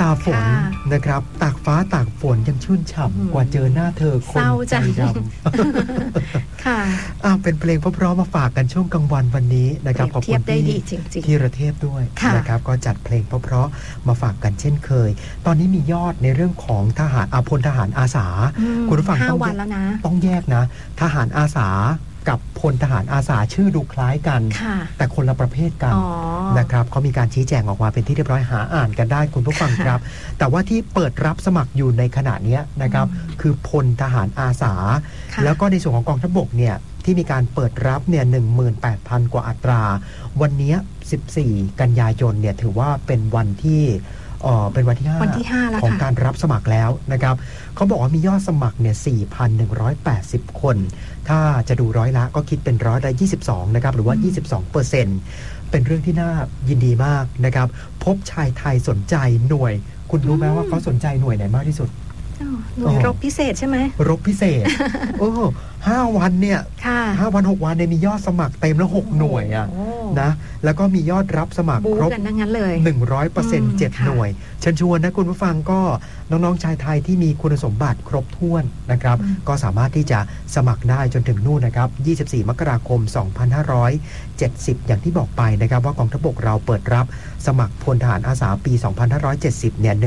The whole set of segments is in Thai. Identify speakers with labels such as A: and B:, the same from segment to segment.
A: าฝนนะครับตากฟ้าตากฝนยังชื่นฉ่ำกว่าเจอหน้าเธอคนใจดำ
B: ค่ะ
A: เป็นเพลงเพราะๆมาฝากกันช่วงกลางวันวันนี้นะครับขอบคุณที่ระเทพด้วยนะครับก็จัดเพลงเพราะๆมาฝากกันเช่นเคยตอนนี้มียอดในเรื่องของทหารพลทหารอาสาคุณผู้ฟังต้องแยกนะทหารอาสากับพลทหารอาสาชื่อดูคล้ายกันแต่คนละประเภทกันนะครับเขามีการชี้แจงออกมาเป็นที่เรียบร้อยหาอ่านกันได้คุณผู้ฟังครับแต่ว่าที่เปิดรับสมัครอยู่ในขณะนี้นะครับคือพลทหารอาสาแล้วก็ในส่วนของกองทัพบกเนี่ยที่มีการเปิดรับเนี่ย 18,000 กว่าอัตราวันนี้14 กันยายนเนี่ยถือว่าเป็นวันที่เป็นวันที่ 5ของการรับสมัครแล้วนะครับเขาบอกว่ามียอดสมัครเนี่ย 4,180 คนถ้าจะดูร้อยละก็คิดเป็นร้อยละ22นะครับหรือว่า 22% เป็นเรื่องที่น่ายินดีมากนะครับพบชายไทยสนใจหน่วยคุณรู้ไหมว่าเขาสนใจหน่วยไหนมากที่สุด
B: หน่วยรบพิเศษใช่ไหม
A: รบพิเศษ5 วันเนี่ย5 วัน 6 วันเนี่ยมียอดสมัครเต็มแล้ว6หน่วยนะแล้วก็มียอดรับสมัครครบ 100% 7 หน่วยเชิญชวนนะคุณผู้ฟังก็น้องๆชายไทยที่มีคุณสมบัติครบถ้วนนะครับก็สามารถที่จะสมัครได้จนถึงนู่นนะครับ24 มกราคม 2570 อย่างที่บอกไปนะครับว่ากองทัพบกเราเปิดรับสมัครพลทหารอาสาปี 2570 เนี่ย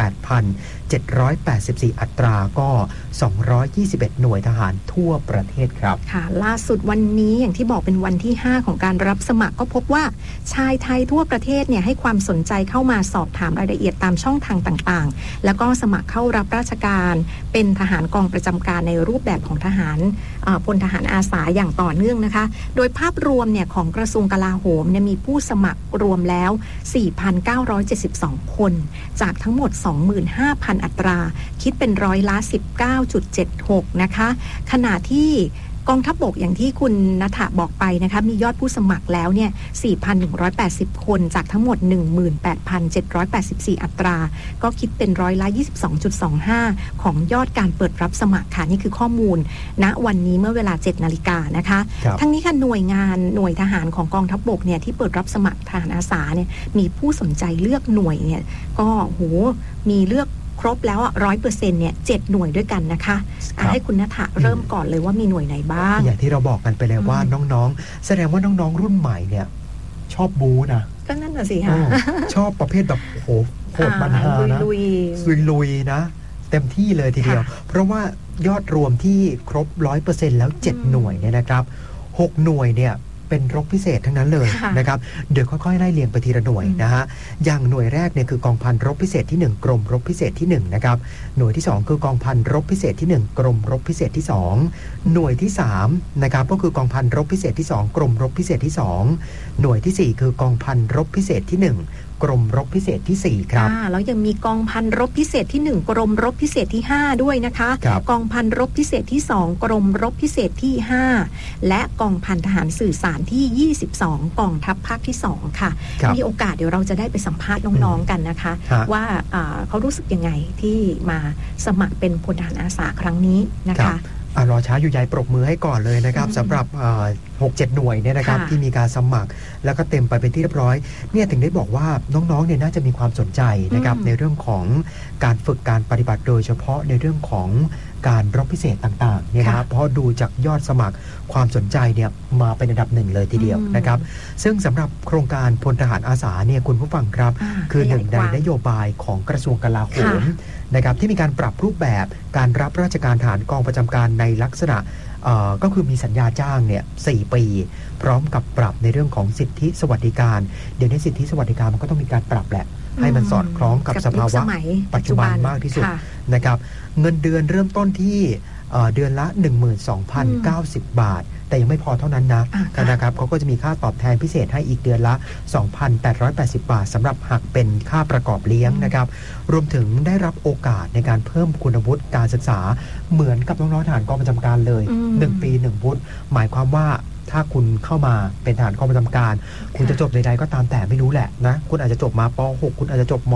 A: 18,784 อัตราก็221 หน่วยทหารทั่วประเทศครับ
B: ค่ะล่าสุดวันนี้อย่างที่บอกเป็นวันที่ 5 ของการรับสมัครก็พบว่าชายไทยทั่วประเทศเนี่ยให้ความสนใจเข้ามาสอบถามรายละเอียดตามช่องทางต่างๆแล้วก็สมัครเข้ารับราชการเป็นทหารกองประจำการในรูปแบบของทหารพลทหารอาสาอย่างต่อเนื่องนะคะโดยภาพรวมเนี่ยของกระทรวงกลาโหมเนี่ยมีผู้สมัครรวมแล้ว 4,972 คนจากทั้งหมด 25,000 อัตราคิดเป็นร้อยละ 19.76 นะคะขณะที่กองทัพบกอย่างที่คุณณฐะบอกไปนะคะมียอดผู้สมัครแล้วเนี่ย 4,180 คนจากทั้งหมด 18,784 อัตราก็คิดเป็นร้อยละ 22.25 ของยอดการเปิดรับสมัครค่ะนี่คือข้อมูลณวันนี้เมื่อเวลา 7 นาฬิกานะคะทั้งนี้ค่ะหน่วยทหารของกองทัพบกเนี่ยที่เปิดรับสมัครทหารอาสาเนี่ยมีผู้สนใจเลือกหน่วยเนี่ยก็มีเลือกครบแล้ว100% เนี่ย7หน่วยด้วยกันนะคะให้คุณณฐะเริ่มก่อนเลยว่ามีหน่วยไหนบ้าง
A: อย่างที่เราบอกกันไปแล้วว่าน้องๆแสดงว่าน้องๆรุ่นใหม่เนี่ยชอบบู๊นะ
B: ก็นั่นน่ะสิค่ะ
A: ชอบประเภทแบบโหดบันหานะลุยนะเต็มที่เลยทีเดียวเพราะว่ายอดรวมที่ครบ 100% แล้ว7หน่วยเนี่ยนะครับ6หน่วยเนี่ยเป็นรบพิเศษทั้งนั้นเลยนะครับเดี๋ยวค่อยๆไล่เรียงไปทีละหน่วยนะฮะอย่างหน่วยแรกเนี่ยคือกองพันรบพิเศษที่1กรมรบพิเศษที่1นะครับหน่วยที่2คือกองพันรบพิเศษที่1กรมรบพิเศษที่2หน่วยที่3นะครับก็คือกองพันรบพิเศษที่2กรมรบพิเศษที่2หน่วยที่4คือกองพันรบพิเศษที่1กรมรบพิเศษที่4ครับ
B: แล้วยังมีกองพันรบพิเศษที่1กรมรบพิเศษที่5ด้วยนะคะกองพันรบพิเศษที่2กรมรบพิเศษที่5และกองพันทหารสื่อสารที่22กองทัพภาคที่2ค่ะมีโอกาสเดี๋ยวเราจะได้ไปสัมภาษณ์น้องๆกันนะคะว่าเขารู้สึกยังไงที่มาสมัครเป็นพลทหารอาสาครั้งนี้นะคะ
A: รอช้าอยู่ใหญ่ปรบมือให้ก่อนเลยนะครับสำหรับ6-7 หน่วยเนี่ยนะครับที่มีการสมัครแล้วก็เต็มไปเป็นที่เรียบร้อยเนี่ยถึงได้บอกว่าน้องๆเนี่ยน่าจะมีความสนใจนะครับในเรื่องของการฝึกการปฏิบัติโดยเฉพาะในเรื่องของการรบพิเศษต่างๆเนี่ยนะครับเพราะดูจากยอดสมัครความสนใจเนี่ยมาเป็นอันดับ1เลยทีเดียวนะครับซึ่งสำหรับโครงการพลทหารอาสาเนี่ยคุณผู้ฟังครับคือหนึ่งในนโยบายของกระทรวงกลาโหมนะครับที่มีการปรับรูปแบบการรับราชการทหารกองประจำการในลักษณะก็คือมีสัญญาจ้างเนี่ย4 ปีพร้อมกับปรับในเรื่องของสิทธิสวัสดิการเดี๋ยวนี้สิทธิสวัสดิการมันก็ต้องมีการปรับแหละให้มันสอดคล้องกับสภาวะปัจจุบันมากที่สุดนะครับเงินเดือนเริ่มต้นที่เดือนละ 12,090 บาทแต่ยังไม่พอเท่านั้นนะครับเขาก็จะมีค่าตอบแทนพิเศษให้อีกเดือนละ 2,880 บาทสำหรับหักเป็นค่าประกอบเลี้ยงนะครับรวมถึงได้รับโอกาสในการเพิ่มคุณวุฒิการศึกษาเหมือนกับน้องๆทหารกองประจำการเลย1 ปี 1 วุฒิหมายความว่าถ้าคุณเข้ามาเป็นทหารกองประจำการคุณจะจบใดๆก็ตามแต่ไม่รู้แหละนะคุณอาจจะจบมาป .6 คุณอาจจะจบม